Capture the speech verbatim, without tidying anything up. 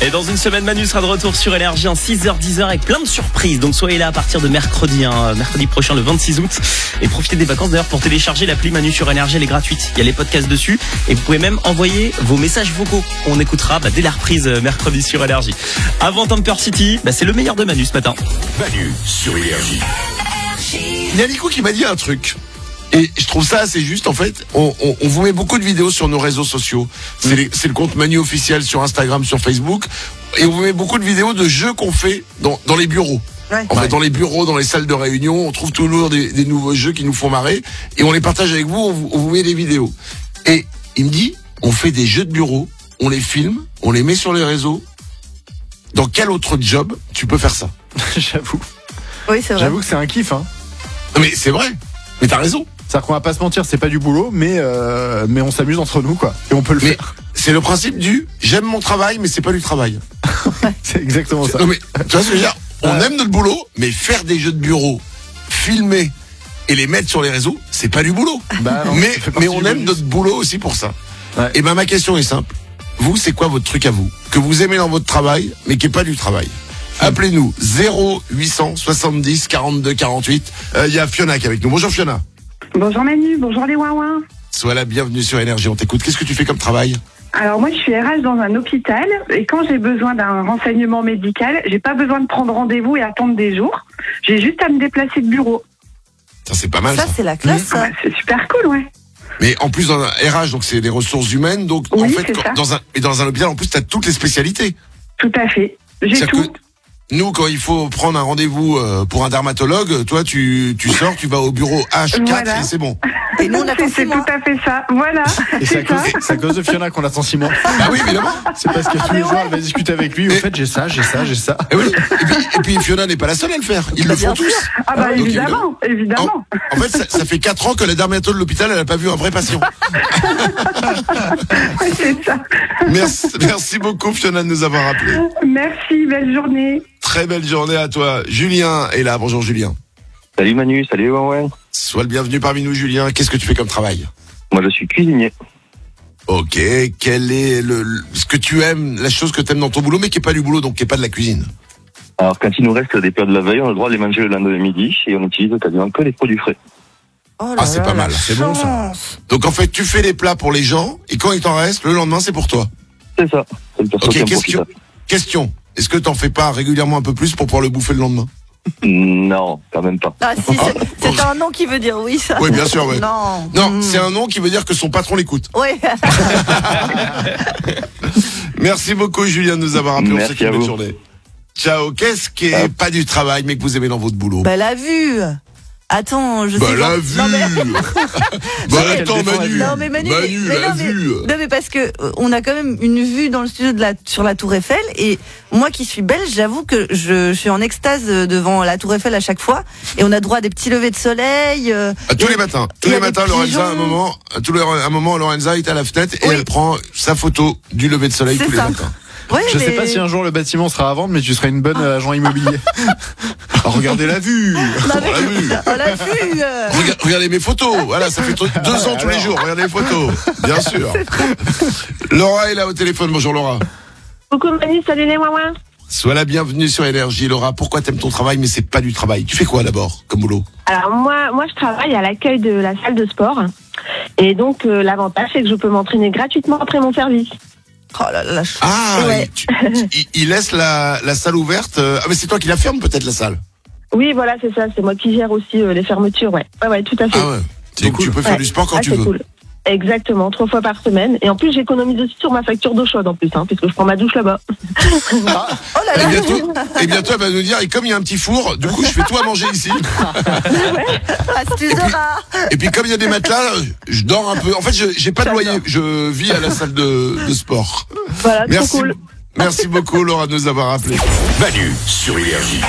Et dans une semaine, Manu sera de retour sur Énergie en six heures dix avec plein de surprises. Donc soyez là à partir de mercredi, hein, mercredi prochain, le vingt-six août. Et profitez des vacances d'ailleurs pour télécharger l'appli Manu sur Énergie, elle est gratuite. Il y a les podcasts dessus. Et vous pouvez même envoyer vos messages vocaux. On écoutera bah, dès la reprise euh, mercredi sur Énergie. Avant Temper City, bah, c'est le meilleur de Manu ce matin. Manu sur Énergie. Il y a Nico qui m'a dit un truc. Et je trouve ça assez juste. En fait, on, on, on vous met beaucoup de vidéos sur nos réseaux sociaux. C'est, les, c'est le compte Manu officiel sur Instagram, sur Facebook. Et on vous met beaucoup de vidéos de jeux qu'on fait dans, dans les bureaux. Ouais. En fait, ouais. Dans les bureaux, dans les salles de réunion, on trouve toujours des, des nouveaux jeux qui nous font marrer. Et on les partage avec vous, on vous, on vous met des vidéos. Et il me dit, on fait des jeux de bureau, on les filme, on les met sur les réseaux. Dans quel autre job tu peux faire ça? J'avoue. Oui, c'est vrai. J'avoue que c'est un kiff, hein. Non, mais c'est vrai. Mais t'as raison. C'est-à-dire qu'on va pas se mentir, c'est pas du boulot, mais euh, mais on s'amuse entre nous, quoi. Et on peut le mais faire. C'est le principe du j'aime mon travail, mais c'est pas du travail. C'est exactement ça. Non mais tu vois ce que je veux dire? On euh... aime notre boulot, mais faire des jeux de bureau, filmer et les mettre sur les réseaux, c'est pas du boulot. Bah non, mais mais on aime bonus. Notre boulot aussi pour ça. Ouais. Et ben ma question est simple. Vous, c'est quoi votre truc à vous que vous aimez dans votre travail, mais qui est pas du travail? Appelez-nous zéro huit cent soixante-dix quarante-deux quarante-huit. Il euh, y a Fiona qui est avec nous. Bonjour Fiona. Bonjour Manu, bonjour les Ouin-Ouin. Sois la bienvenue sur Énergie, on t'écoute. Qu'est-ce que tu fais comme travail? Alors moi je suis R H dans un hôpital et quand j'ai besoin d'un renseignement médical, j'ai pas besoin de prendre rendez-vous et attendre des jours. J'ai juste à me déplacer de bureau. Ça c'est pas mal ça. Ça c'est la classe. Mmh. Ça. Ah, bah, c'est super cool, ouais. Mais en plus dans un R H, donc c'est les ressources humaines, donc oui, en fait quand, dans un et dans un hôpital en plus t'as toutes les spécialités. Tout à fait. J'ai C'est-à-dire tout. Que nous, quand il faut prendre un rendez-vous pour un dermatologue, toi, tu, tu sors, tu vas au bureau H quatre voilà. Et c'est bon. Et nous, on attend c'est, six mois. C'est tout à fait ça. Voilà. Et c'est à, cause, c'est à cause de Fiona qu'on attend six mois. Bah oui, évidemment. C'est parce que ah tous les ouais. jours, elle va discuter avec lui. En fait, j'ai ça, j'ai ça, j'ai ça. Et, oui. et, puis, et puis, Fiona n'est pas la seule à le faire. Ils bah, le font tous. Ah bah, donc, évidemment, évidemment. En, en fait, ça, ça fait quatre ans que la dermatologue de l'hôpital, elle n'a pas vu un vrai patient. C'est ça. Merci, merci beaucoup, Fiona, de nous avoir appelés. Merci, belle journée. Très belle journée à toi. Julien est là. Bonjour Julien. Salut Manu, salut ouais. Sois le bienvenu parmi nous Julien. Qu'est-ce que tu fais comme travail? Moi je suis cuisinier. Ok, quel est le, le ce que tu aimes, la chose que tu aimes dans ton boulot mais qui est pas du boulot, donc qui est pas de la cuisine? Alors quand il nous reste des plats de la veille, on a le droit de les manger le lendemain midi et on utilise quasiment que les produits frais. Oh ah c'est pas mal, c'est bon ça. Donc en fait tu fais les plats pour les gens et quand il t'en reste, le lendemain c'est pour toi. C'est ça. C'est le ok, question. Question. Est-ce que t'en fais pas régulièrement un peu plus pour pouvoir le bouffer le lendemain? Non, quand même pas. Ah si, c'est, c'est un nom qui veut dire oui, ça. Oui, bien sûr, oui. Non. Non, mmh. c'est un nom qui veut dire que son patron l'écoute. Oui. Merci beaucoup, Julien, de nous avoir appelé. On souhaite une belle journée. Ciao. Qu'est-ce qui est ah. pas du travail, mais que vous aimez dans votre boulot? Bah, la vue. Attends, je bah, sais la pas. vue. Non, mais... bah attends Manu. Non mais Manu, Manu mais, la non, mais, vue. non mais parce que euh, on a quand même une vue dans le studio de la sur la Tour Eiffel et moi qui suis belge, j'avoue que je, je suis en extase devant la Tour Eiffel à chaque fois et on a droit à des petits levers de soleil. Euh, à tous les matins, tous les matins, Lorenza, à un moment, à tous les, un moment, Lorenza est à la fenêtre et oui. Elle prend sa photo du lever de soleil c'est tous ça. les matins. Ouais, je mais... sais pas si un jour le bâtiment sera à vendre, mais tu seras une bonne agent immobilier. Alors, regardez la vue. Non, mais... la vue. Oh, la vue. Regardez, regardez mes photos. Voilà, ça fait deux ans tous les jours. Regardez les photos. Bien sûr. Laura est là au téléphone. Bonjour Laura. Coucou Manu, salut les Ouin-Ouin. Sois la bienvenue sur Énergie. Laura, pourquoi t'aimes ton travail, mais c'est pas du travail? Tu fais quoi d'abord comme boulot? Alors moi, moi je travaille à l'accueil de la salle de sport. Et donc euh, l'avantage c'est que je peux m'entraîner gratuitement après mon service. Oh là là, ah, ouais. tu, il, il laisse la, la salle ouverte. Ah, mais c'est toi qui la ferme peut-être la salle? Oui, voilà, c'est ça. C'est moi qui gère aussi euh, les fermetures, ouais. Ouais, ouais, tout à fait. Ah ouais. Donc cool. Tu peux faire ouais. du sport quand ah, tu c'est veux. Cool. Exactement, trois fois par semaine. Et en plus, j'économise aussi sur ma facture d'eau chaude en plus, hein, puisque je prends ma douche là-bas. Ah. Oh là là. Et bientôt, et bientôt, elle va nous dire, et comme il y a un petit four, du coup, je fais tout à manger ici. Ouais. Ah, tu et, puis, et puis, comme il y a des matelas, je dors un peu. En fait, je j'ai pas de loyer. Je vis à la salle de, de sport. Voilà, merci, trop cool. Merci beaucoup, Laura, de nous avoir appelés. Manu sur Énergie.